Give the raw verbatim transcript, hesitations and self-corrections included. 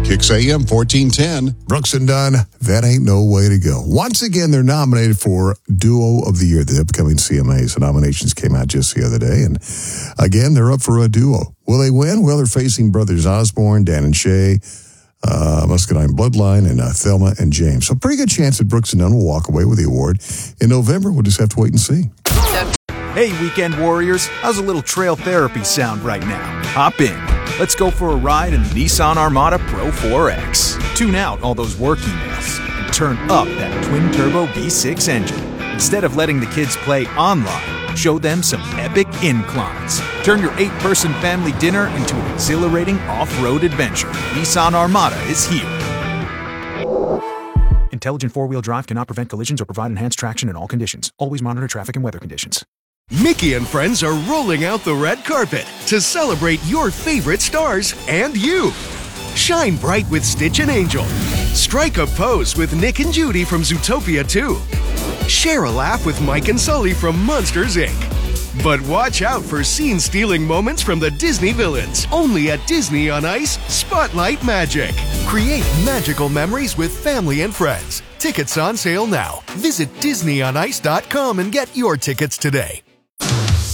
Kicks A M fourteen ten. Brooks and Dunn, that ain't no way to go. Once again, they're nominated for Duo of the Year, the upcoming C M As. The nominations came out just the other day, and again, they're up for a duo. Will they win? Well, they're facing brothers Osborne, Dan and Shay, uh, Muscadine Bloodline, and uh, Thelma and James. So pretty good chance that Brooks and Dunn will walk away with the award. In November, we'll just have to wait and see. Hey, Weekend Warriors, how's a little trail therapy sound right now? Hop in. Let's go for a ride in the Nissan Armada Pro four X. Tune out all those work emails and turn up that twin-turbo V six engine. Instead of letting the kids play online, show them some epic inclines. Turn your eight-person family dinner into an exhilarating off-road adventure. Nissan Armada is here. Intelligent four-wheel drive cannot prevent collisions or provide enhanced traction in all conditions. Always monitor traffic and weather conditions. Mickey and friends are rolling out the red carpet to celebrate your favorite stars and you. Shine bright with Stitch and Angel. Strike a pose with Nick and Judy from Zootopia two. Share a laugh with Mike and Sully from Monsters, Incorporated. But watch out for scene-stealing moments from the Disney villains. Only at Disney on Ice, Spotlight Magic. Create magical memories with family and friends. Tickets on sale now. Visit Disney on Ice dot com and get your tickets today.